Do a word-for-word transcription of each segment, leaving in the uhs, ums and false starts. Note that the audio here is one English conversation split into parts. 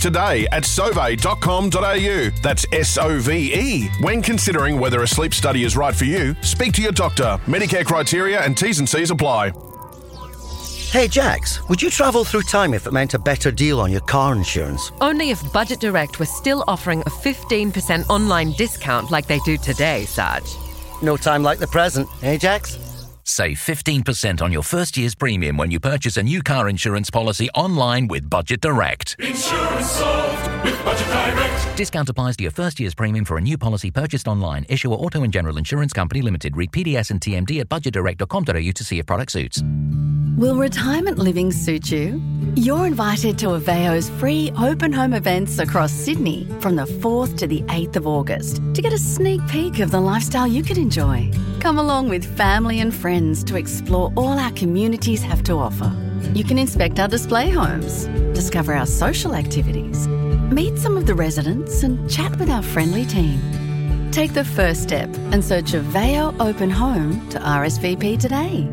today at sove dot com dot a u. That's S O V E. When considering whether a sleep study is right for you, speak to your doctor. Medicare criteria and T's and C's apply. Hey Jax, would you travel through time if it meant a better deal on your car insurance? Only if Budget Direct was still offering a fifteen percent online discount like they do today, Saj. No time like the present, eh Jax? Save fifteen percent on your first year's premium when you purchase a new car insurance policy online with Budget Direct. Insurance solved with Budget Direct. Discount applies to your first year's premium for a new policy purchased online. Issuer Auto and General Insurance Company Limited. Read P D S and T M D at budget direct dot com dot a u to see if product suits. Will retirement living suit you? You're invited to Aveo's free open home events across Sydney from the fourth to the eighth of August to get a sneak peek of the lifestyle you could enjoy. Come along with family and friends to explore all our communities have to offer. You can inspect our display homes, discover our social activities, meet some of the residents and chat with our friendly team. Take the first step and search Aveo Open Home to R S V P today.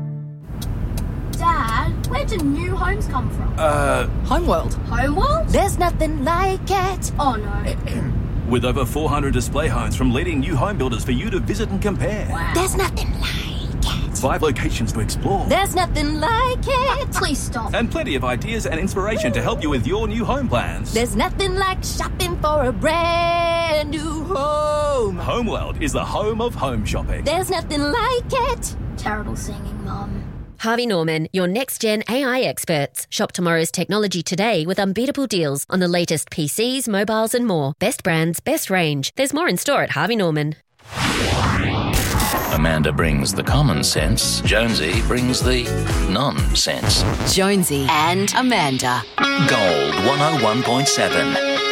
Dad, where do new homes come from? Uh, Homeworld. Homeworld? There's nothing like it. Oh no. With over four hundred display homes from leading new home builders for you to visit and compare. Wow. There's nothing like it. Five locations to explore. There's nothing like it. Please stop. And plenty of ideas and inspiration to help you with your new home plans. There's nothing like shopping for a brand new home. Homeworld is the home of home shopping. There's nothing like it. Terrible singing, Mum. Harvey Norman, your next-gen A I experts. Shop tomorrow's technology today with unbeatable deals on the latest P Cs, mobiles and more. Best brands, best range. There's more in store at Harvey Norman. Amanda brings the common sense. Jonesy brings the nonsense. Jonesy and Amanda. Gold one oh one point seven.